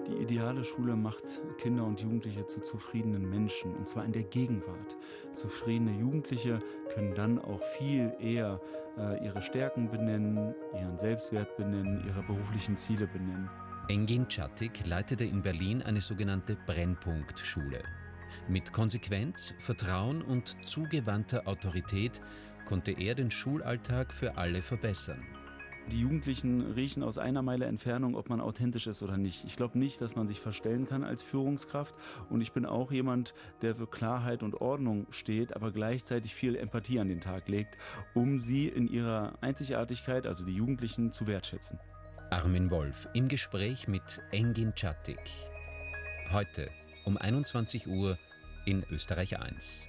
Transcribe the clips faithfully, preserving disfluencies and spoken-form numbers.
Die ideale Schule macht Kinder und Jugendliche zu zufriedenen Menschen, und zwar in der Gegenwart. Zufriedene Jugendliche können dann auch viel eher äh, ihre Stärken benennen, ihren Selbstwert benennen, ihre beruflichen Ziele benennen. Engin Çatik leitete in Berlin eine sogenannte Brennpunktschule. Mit Konsequenz, Vertrauen und zugewandter Autorität konnte er den Schulalltag für alle verbessern. Die Jugendlichen riechen aus einer Meile Entfernung, ob man authentisch ist oder nicht. Ich glaube nicht, dass man sich verstellen kann als Führungskraft. Und ich bin auch jemand, der für Klarheit und Ordnung steht, aber gleichzeitig viel Empathie an den Tag legt, um sie in ihrer Einzigartigkeit, also die Jugendlichen, zu wertschätzen. Armin Wolf im Gespräch mit Engin Çatik. Heute um einundzwanzig Uhr in Österreich eins.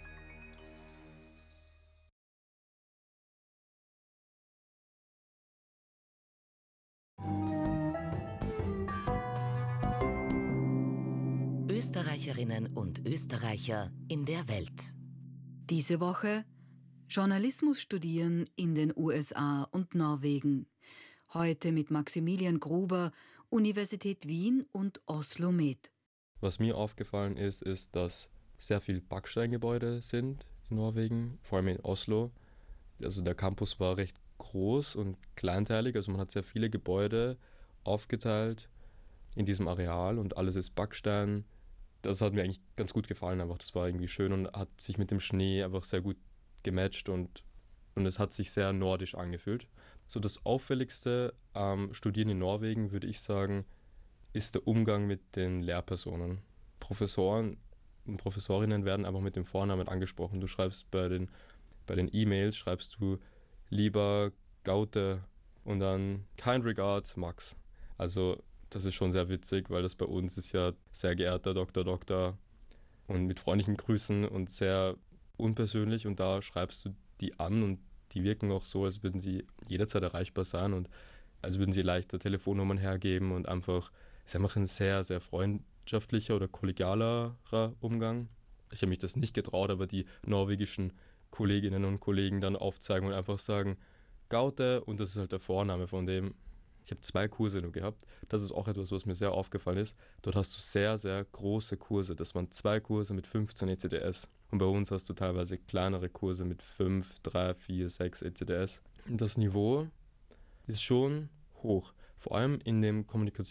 Österreicherinnen und Österreicher in der Welt. Diese Woche Journalismus studieren in den U S A und Norwegen. Heute mit Maximilian Gruber, Universität Wien und Oslo Med. Was mir aufgefallen ist, ist, dass sehr viele Backsteingebäude sind in Norwegen, vor allem in Oslo. Also der Campus war recht groß und kleinteilig, also man hat sehr viele Gebäude aufgeteilt in diesem Areal und alles ist Backstein. Das hat mir eigentlich ganz gut gefallen, einfach. Das war irgendwie schön und hat sich mit dem Schnee einfach sehr gut gematcht und, und es hat sich sehr nordisch angefühlt. So das Auffälligste am Studieren in Norwegen, würde ich sagen, ist der Umgang mit den Lehrpersonen. Professoren und Professorinnen werden einfach mit dem Vornamen angesprochen. Du schreibst bei den, bei den E-Mails, schreibst du lieber Gaute und dann kind regards Max. Also das ist schon sehr witzig, weil das bei uns ist ja sehr geehrter Doktor, Doktor und mit freundlichen Grüßen und sehr unpersönlich und da schreibst du die an und die wirken auch so, als würden sie jederzeit erreichbar sein und als würden sie leichter Telefonnummern hergeben und einfach, es ist einfach ein sehr, sehr freundschaftlicher oder kollegialerer Umgang. Ich habe mich das nicht getraut, aber die norwegischen Kolleginnen und Kollegen dann aufzeigen und einfach sagen, Gaute und das ist halt der Vorname von dem. Ich habe zwei Kurse nur gehabt. Das ist auch etwas, was mir sehr aufgefallen ist. Dort hast du sehr, sehr große Kurse. Das waren zwei Kurse mit fünfzehn E C T S. Und bei uns hast du teilweise kleinere Kurse mit fünf, drei, vier, sechs E C T S. Und das Niveau ist schon hoch. Vor allem in dem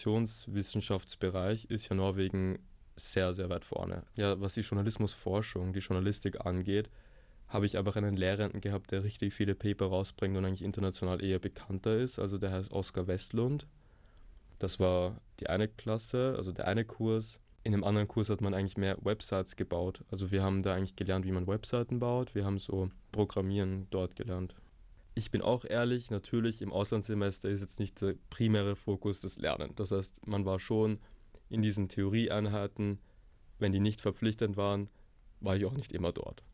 Kommunikationswissenschaftsbereich ist ja Norwegen sehr, sehr weit vorne. Ja, was die Journalismusforschung, die Journalistik angeht, habe ich einfach einen Lehrenden gehabt, der richtig viele Paper rausbringt und eigentlich international eher bekannter ist. Also der heißt Oskar Westlund. Das war die eine Klasse, also der eine Kurs. In dem anderen Kurs hat man eigentlich mehr Websites gebaut. Also wir haben da eigentlich gelernt, wie man Webseiten baut. Wir haben so Programmieren dort gelernt. Ich bin auch ehrlich, natürlich im Auslandssemester ist jetzt nicht der primäre Fokus das Lernen. Das heißt, man war schon in diesen Theorieeinheiten, wenn die nicht verpflichtend waren, war ich auch nicht immer dort.